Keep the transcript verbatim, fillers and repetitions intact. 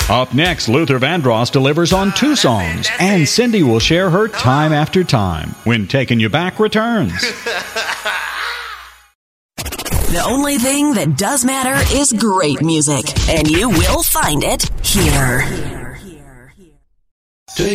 Up next, Luther Vandross delivers on two songs, and Cindy will share her time after time when Taking You Back returns. The only thing that does matter is great music, and you will find it here.